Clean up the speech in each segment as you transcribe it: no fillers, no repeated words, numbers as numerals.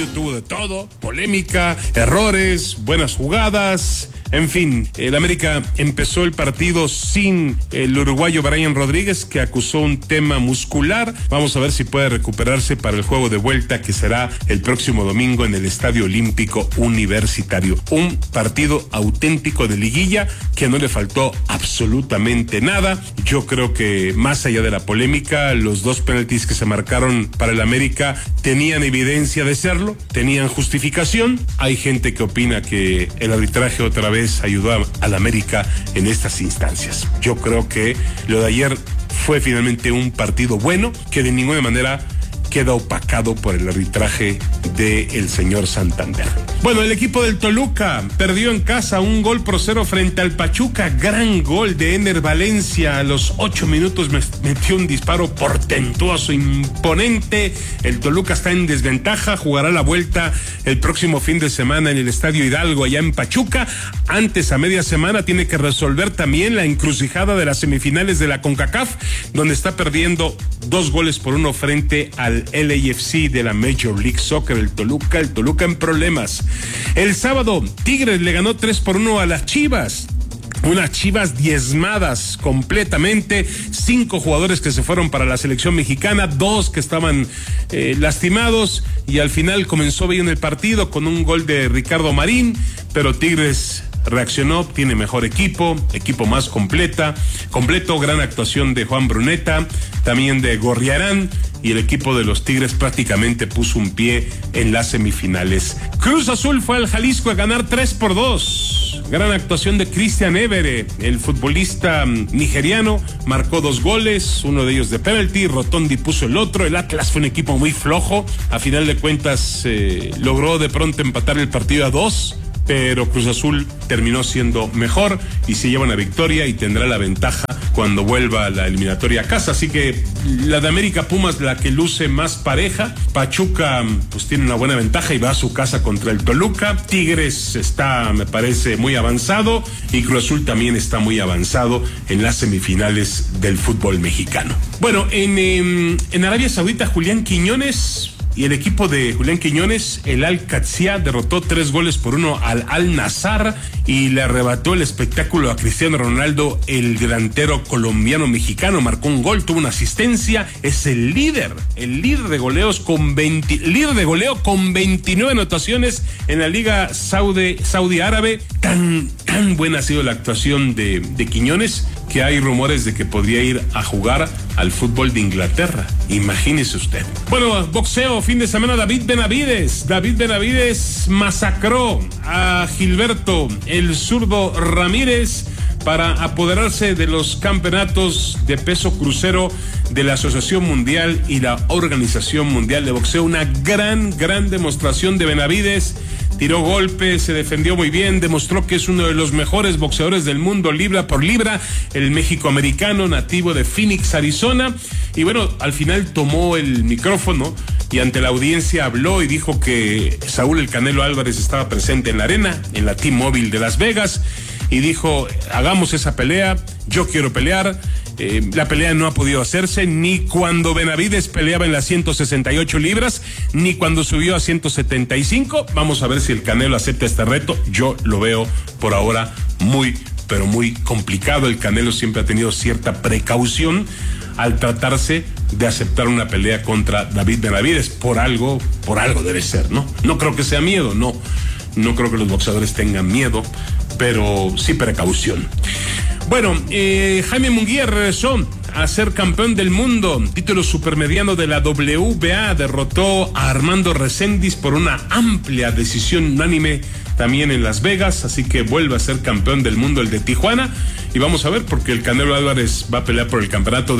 tuvo de todo, polémica, errores, buenas jugadas. En fin, el América empezó el partido sin el uruguayo Brian Rodríguez, que acusó un tema muscular. Vamos a ver si puede recuperarse para el juego de vuelta, que será el próximo domingo en el Estadio Olímpico Universitario. Un partido auténtico de liguilla que no le faltó absolutamente nada. Yo creo que más allá de la polémica, los dos penaltis que se marcaron para el América tenían evidencia de serlo, tenían justificación. Hay gente que opina que el arbitraje otra vez ayudó al América en estas instancias. Yo creo que lo de ayer fue finalmente un partido bueno, que de ninguna manera queda opacado por el arbitraje del señor Santander. Bueno, el equipo del Toluca perdió en casa 1-0 frente al Pachuca. Gran gol de Ener Valencia. A los 8 minutos metió un disparo portentoso, imponente. El Toluca está en desventaja. Jugará la vuelta el próximo fin de semana en el Estadio Hidalgo, allá en Pachuca. Antes, a media semana, tiene que resolver también la encrucijada de las semifinales de la CONCACAF, donde está perdiendo 2-1 frente al LAFC de la Major League Soccer. El Toluca en problemas. El sábado, Tigres le ganó 3-1 a las Chivas. Unas Chivas diezmadas completamente, 5 jugadores que se fueron para la selección mexicana, 2 que estaban lastimados, y al final comenzó bien el partido con un gol de Ricardo Marín, pero Tigres reaccionó, tiene mejor equipo más completo, gran actuación de Juan Bruneta, también de Gorriarán, y el equipo de los Tigres prácticamente puso un pie en las semifinales. Cruz Azul fue al Jalisco a ganar 3-2. Gran actuación de Christian Évere, el futbolista nigeriano, marcó 2 goles, uno de ellos de penalti, Rotondi puso el otro. El Atlas fue un equipo muy flojo, a final de cuentas logró de pronto empatar el partido a 2, pero Cruz Azul terminó siendo mejor y se lleva una victoria y tendrá la ventaja cuando vuelva a la eliminatoria a casa. Así que la de América Pumas, la que luce más pareja. Pachuca pues tiene una buena ventaja y va a su casa contra el Toluca. Tigres está, me parece, muy avanzado, y Cruz Azul también está muy avanzado en las semifinales del fútbol mexicano. Bueno, en Arabia Saudita, Julián Quiñones y el equipo de Julián Quiñones, el Al-Qadsiya, derrotó 3-1 al Al-Nassr y le arrebató el espectáculo a Cristiano Ronaldo. El delantero colombiano-mexicano marcó un gol, tuvo una asistencia, es el líder de goleos líder de goleo con 29 anotaciones en la Liga Saudi Árabe. Tan buena ha sido la actuación de Quiñones que hay rumores de que podría ir a jugar al fútbol de Inglaterra. Imagínese usted. Bueno, boxeo, fin de semana, David Benavides masacró a Gilberto el zurdo Ramírez para apoderarse de los campeonatos de peso crucero de la Asociación Mundial y la Organización Mundial de Boxeo. Una gran demostración de Benavides. Tiró golpes, se defendió muy bien, demostró que es uno de los mejores boxeadores del mundo, libra por libra, el mexicoamericano nativo de Phoenix, Arizona. Y bueno, al final tomó el micrófono y ante la audiencia habló y dijo que Saúl El Canelo Álvarez estaba presente en la arena, en la T-Mobile de Las Vegas, y dijo: hagamos esa pelea, yo quiero pelear. La pelea no ha podido hacerse ni cuando Benavides peleaba en las 168 libras, ni cuando subió a 175. Vamos a ver si el Canelo acepta este reto. Yo lo veo por ahora pero muy complicado. El Canelo siempre ha tenido cierta precaución al tratarse de aceptar una pelea contra David Benavides. Por algo debe ser, ¿no? No creo que sea miedo, no creo que los boxeadores tengan miedo, pero sí precaución. Bueno, Jaime Munguía regresó a ser campeón del mundo, título supermediano de la WBA, derrotó a Armando Reséndiz por una amplia decisión unánime también en Las Vegas, así que vuelve a ser campeón del mundo el de Tijuana, y vamos a ver, porque el Canelo Álvarez va a pelear por el campeonato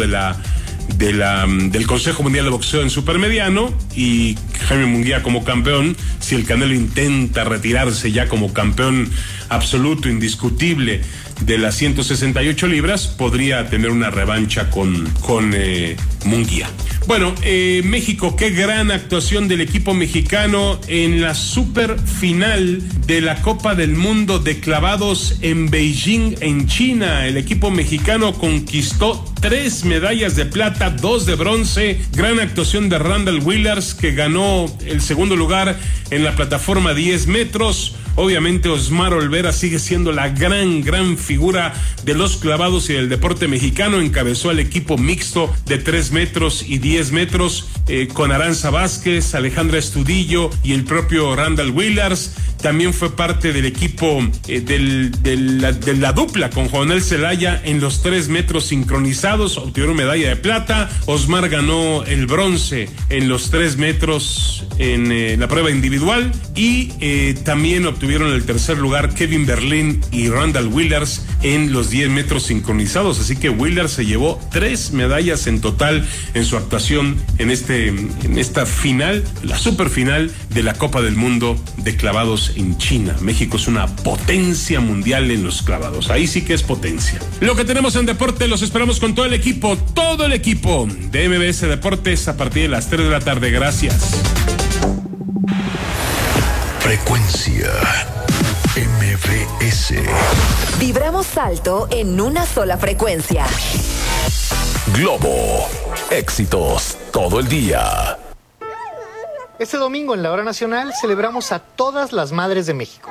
del Consejo Mundial de Boxeo en supermediano, y Jaime Munguía como campeón. Si el Canelo intenta retirarse ya como campeón absoluto, indiscutible de las 168 libras, podría tener una revancha con Munguía. Bueno, México, qué gran actuación del equipo mexicano en la super final de la Copa del Mundo de clavados en Beijing, en China. El equipo mexicano conquistó 3 medallas de plata, 2 de bronce. Gran actuación de Randall Willers, que ganó el segundo lugar en la plataforma 10 metros. Obviamente Osmar Olvera sigue siendo la gran figura de los clavados y del deporte mexicano. Encabezó al equipo mixto de 3 metros y 10 metros con Aranza Vázquez, Alejandra Estudillo y el propio Randall Willers. También fue parte del equipo de la dupla con Juanel Zelaya en los 3 metros sincronizados. Obtuvieron medalla de plata. Osmar ganó el bronce en los 3 metros en la prueba individual. Y también obtuvieron el tercer lugar Kevin Berlín y Randall Willers en los 10 metros sincronizados. Así que Willers se llevó 3 medallas en total en su actuación en esta final, la superfinal de la Copa del Mundo de clavados en China. México es una potencia mundial en los clavados. Ahí sí que es potencia. Lo que tenemos en deporte los esperamos con todo el equipo de MBS Deportes a partir de las 3 de la tarde. Gracias. Frecuencia MBS. Vibramos alto en una sola frecuencia. Globo. Éxitos todo el día. Este domingo en la Hora Nacional celebramos a todas las madres de México.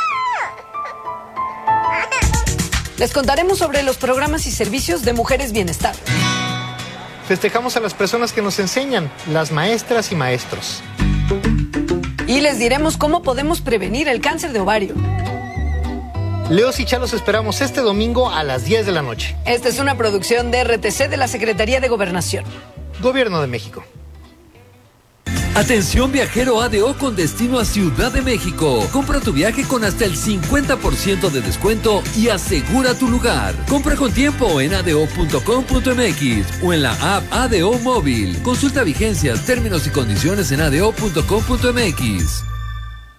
Les contaremos sobre los programas y servicios de Mujeres Bienestar. Festejamos a las personas que nos enseñan, las maestras y maestros. Y les diremos cómo podemos prevenir el cáncer de ovario. Leos y Chalos esperamos este domingo a las 10 de la noche. Esta es una producción de RTC de la Secretaría de Gobernación. Gobierno de México. Atención viajero ADO con destino a Ciudad de México. Compra tu viaje con hasta el 50% de descuento y asegura tu lugar. Compra con tiempo en ado.com.mx o en la app ADO Móvil. Consulta vigencias, términos y condiciones en ado.com.mx.